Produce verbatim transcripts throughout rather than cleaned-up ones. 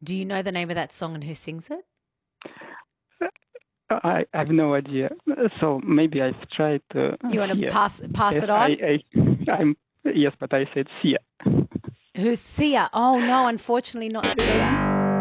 Do you know the name of that song and who sings it? I have no idea. So maybe I've tried to You want to Sia. pass pass Yes, it on? I, I, I'm, yes, but I said Sia. Who's Sia? Oh, no, unfortunately not Sia.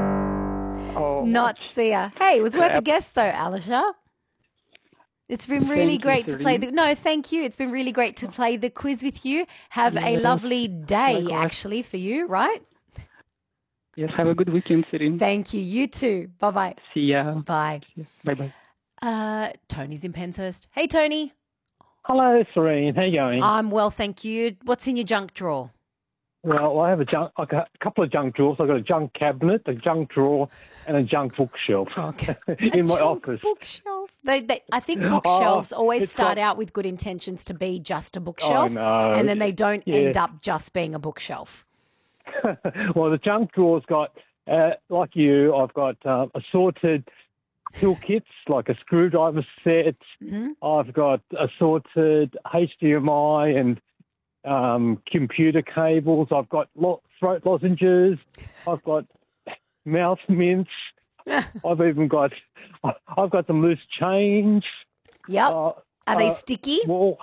Oh, Not Sia. Hey, it was worth a crap. guess though, Alisha. It's been really Thank you, great to play Serene. the No, thank you. It's been really great to play the quiz with you. Have a Yes, lovely day likewise. actually for you, right? Yes, have a good weekend, Serene. Thank you. You too. Bye-bye. See ya. Bye. Bye-bye. Uh, Tony's in Penshurst. Hey, Tony. Hello, Serene. How you going? I'm well, thank you. What's in your junk drawer? well, I have a junk. I got a couple of junk drawers. I've got a junk cabinet, a junk drawer, and a junk bookshelf Okay. in A my junk office. bookshelf. They, they, I think bookshelves Oh, always it's start got- out with good intentions to be just a bookshelf, know. and then they don't Yeah. end up just being a bookshelf. Well, the junk drawer's got, uh, like you, I've got uh, assorted toolkits, like a screwdriver set. Mhm. I've got assorted H D M I and um, computer cables. I've got lo- throat lozenges. I've got mouth mints. I've even got, I've got some loose change. Yep. Uh, Are they uh, sticky? Well,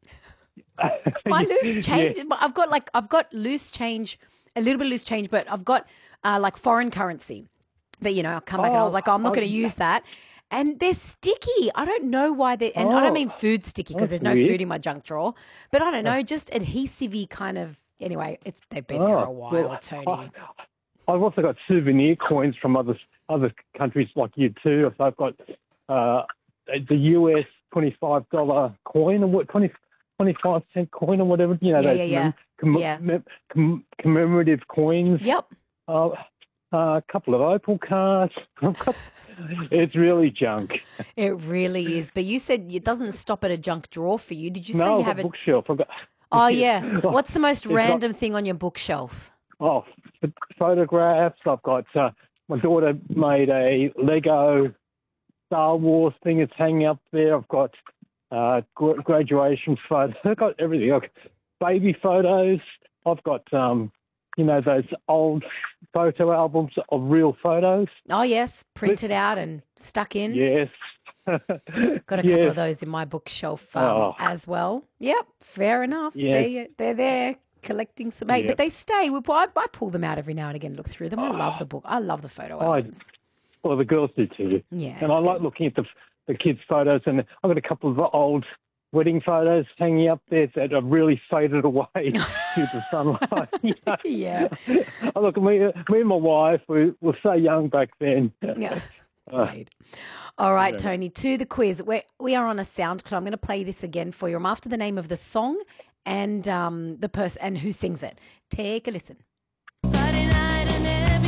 My loose change. Yeah. I've got like I've got loose change, a little bit of loose change, but I've got uh, like foreign currency that you know. I come back and I was Oh, like, oh, I'm not oh, going to use that, and they're sticky. I don't know why they. And I Oh, don't mean food sticky because that's there's no weird. food in my junk drawer, but I don't know, just adhesive-y kind of. Anyway, it's they've been there Oh, a while, well, Tony. I, I've also got souvenir coins from other other countries like you too. So I've got uh, the U S twenty-five dollar coin or what twenty. twenty-five cent coin or whatever, you know, Yeah, those yeah, yeah. comm- Yeah. mem- comm- commemorative coins. Yep. Uh, uh, a couple of Opal cards. I've got- it's really junk. It really is. But you said it doesn't stop at a junk drawer for you. Did you say no, you I've have got a? bookshelf. I've got, Oh yeah. What's the most It's got- random thing on your bookshelf? Oh, ph- photographs. I've got, uh, my daughter made a Lego Star Wars thing. It's hanging up there. I've got uh, gra- graduation photos. I've got everything. I've got baby photos. I've got, um, you know, those old photo albums of real photos. Oh yes, printed out and stuck in. Yes. Got a couple yes. of those in my bookshelf um, Oh. as well. Yep, fair enough. Yeah. They're, they're there collecting some. Hey, Yep. but they stay. We, I, I pull them out every now and again, look through them. I love the book. I love the photo I- albums. Well, the girls do too. Yeah, And I it's like good. looking at the the kids' photos, and I've got a couple of old wedding photos hanging up there that are really faded away due to sunlight. You know? Yeah. Oh, look, me, me and my wife, we were so young back then. Yeah. Uh, Great. All right, yeah. Tony, to the quiz. We're, we are on a SoundCloud. I'm going to play this again for you. I'm after the name of the song and um, the person and who sings it. Take a listen. Friday night and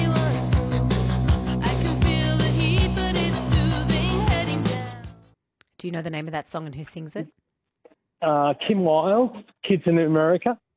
everyone, I can feel the heat, but it's soothing heading down. Do you know the name of that song and who sings it? Uh, Kim Wilde, Kids in America.